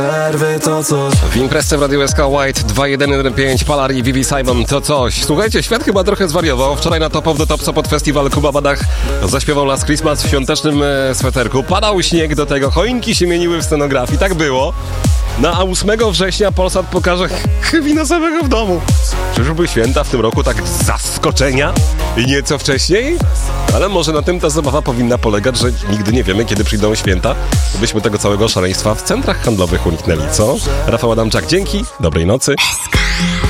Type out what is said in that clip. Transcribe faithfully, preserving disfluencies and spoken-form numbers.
To coś. W imprezce w Radiu S K White dwa jeden jeden pięć, Palar i Vivi Simon, to coś. Słuchajcie, świat chyba trochę zwariował. Wczoraj na Top of the Top, co pod festiwal Kuba Badach zaśpiewał Last Christmas w świątecznym e, sweterku. Padał śnieg do tego, choinki się mieniły w scenografii, tak było. No a ósmego września Polsat pokaże Kevina samego w domu. Czyżby święta w tym roku tak z zaskoczenia i nieco wcześniej? Ale może na tym ta zabawa powinna polegać, że nigdy nie wiemy, kiedy przyjdą święta, byśmy tego całego szaleństwa w centrach handlowych uniknęli, co? Rafał Adamczak, dzięki, dobrej nocy.